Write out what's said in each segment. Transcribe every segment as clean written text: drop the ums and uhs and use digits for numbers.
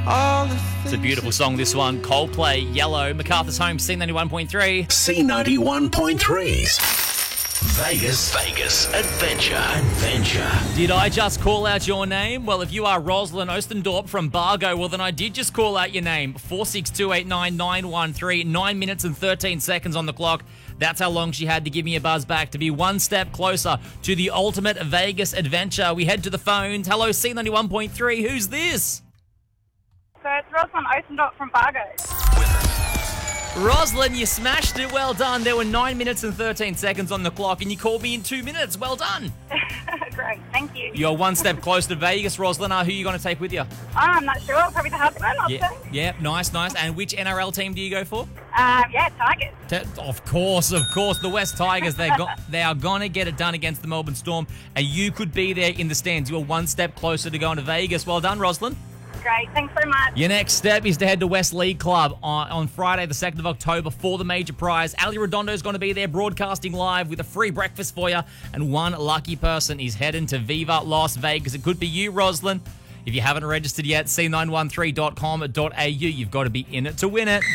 It's a beautiful song, this one. Coldplay, Yellow, MacArthur's Home, C91.3. C91.3's Vegas Adventure. Did I just call out your name? Well, if you are Rosalind Ostendorp from Bargo, well, then I did just call out your name. 46289 9 minutes and 13 seconds on the clock. That's how long she had to give me a buzz back to be one step closer to the ultimate Vegas adventure. We head to the phones. Hello, C91.3. Who's this? So it's Rosalind Ostendorp from Bargo. Rosalind, you smashed it. Well done. There were 9 minutes and 13 seconds on the clock, and you called me in 2 minutes. Well done. Great, thank you. You're one step closer to Vegas, Rosalind. Who are you going to take with you? I'm not sure. Probably the Husband, I'd say. Yeah, nice. And which NRL team do you go for? Tigers. Of course. The West Tigers. They are going to get it done against the Melbourne Storm, and you could be there in the stands. You are one step closer to going to Vegas. Well done, Rosalind. Great, thanks very much. Your next step is to head to West League Club on Friday, the 2nd of October, for the major prize. Ali Redondo is going to be there broadcasting live with a free breakfast for you, and one lucky person is heading to Viva Las Vegas. It could be you, Rosalind. If you haven't registered yet, c913.com.au. You've got to be in it to win it.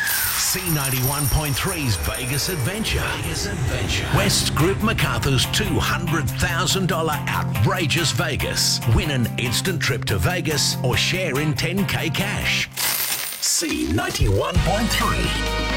C91.3's Vegas Adventure. West Group MacArthur's $200,000 outrageous Vegas. Win an instant trip to Vegas or share in 10K cash. C91.3.